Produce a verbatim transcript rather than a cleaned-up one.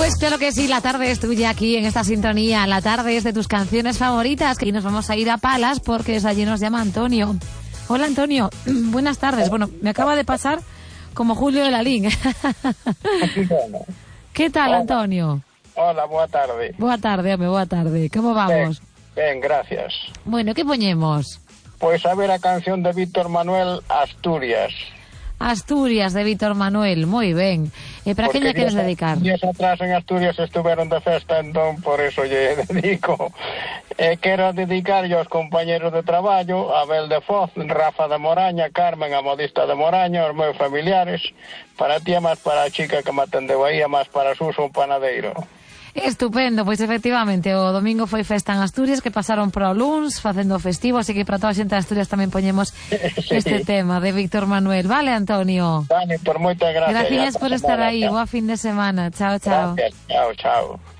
Pues claro que sí, la tarde es tuya aquí en esta sintonía. La tarde es de tus canciones favoritas. Que nos vamos a ir a Palas porque desde allí nos llama Antonio. Hola Antonio, buenas tardes. Bueno, me acaba de pasar como Julio de la Lin. ¿Qué tal, Hola. Antonio? Hola, boa tarde. Boa tarde, home, boa tarde. Como vamos? Ben, ben, gracias. Bueno, que poñemos? Pois a ver a canción de Víctor Manuel, Asturias. Asturias, de Víctor Manuel, moi ben. E para que lle queres dedicar? Días atrás en Asturias estuveron de festa, entón por eso lle dedico. E quero dedicarlle aos compañeros de traballo, Abel de Foz, Rafa de Moraña, Carmen, a modista de Moraña, os meus familiares, para ti e máis para a chica que me atendeu aí, e máis para Suso, un panadeiro. Estupendo, pois efectivamente o domingo foi festa en Asturias, que pasaron pro luns facendo o festivo, así que para toda a xente de Asturias tamén poñemos sí. este tema de Víctor Manuel. Vale, Antonio? Vale, por moitas gracias. Gracias por estar aí, boa fin de semana. Chao, chao. Gracias, chao, chao.